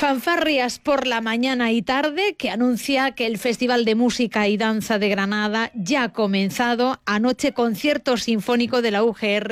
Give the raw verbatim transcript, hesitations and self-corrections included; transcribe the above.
Fanfarrias por la mañana y tarde que anuncia que el Festival de Música y Danza de Granada ya ha comenzado. Anoche concierto sinfónico de la U G R